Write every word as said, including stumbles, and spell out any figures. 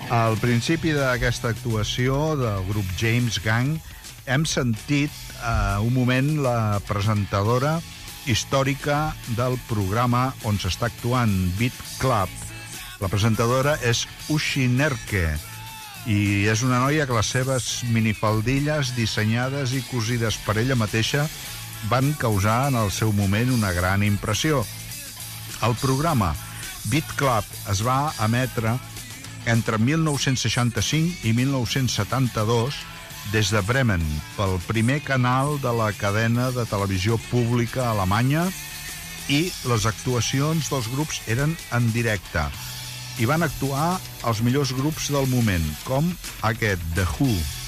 Al principi d'aquesta actuació del grup James Gang hem sentit eh, un moment la presentadora històrica del programa on s'està actuant, Beat Club. La presentadora és Ushi Nerke i és una noia que les seves minifaldilles dissenyades i cosides per ella mateixa van causar en el seu moment una gran impressió. El programa Beat Club es va emetre entre mil nou-cents seixanta-cinc i mil nou-cents setanta-dos des de Bremen pel primer canal de la cadena de televisió pública alemanya, i les actuacions dels grups eren en directe. Hi van actuar els millors grups del moment, com aquest, The Who.